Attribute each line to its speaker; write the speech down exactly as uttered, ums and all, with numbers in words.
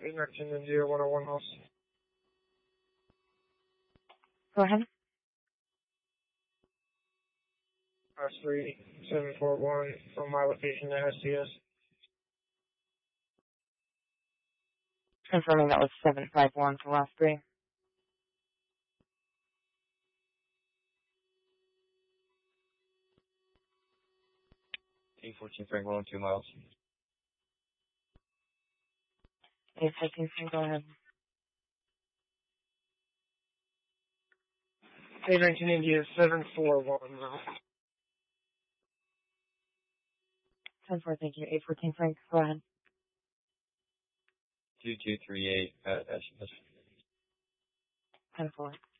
Speaker 1: nineteen India one oh one house.
Speaker 2: Go ahead.
Speaker 1: R three seven four one from my location at S C S.
Speaker 2: Confirming that was seven five one for last three.
Speaker 3: eight fourteen Frank, rolling two miles.
Speaker 2: eight fourteen Frank, go ahead.
Speaker 1: A nineteen India seven four one.
Speaker 2: ten four, thank you. eight fourteen Frank, go ahead.
Speaker 3: two two three eight at S C S.
Speaker 2: ten four.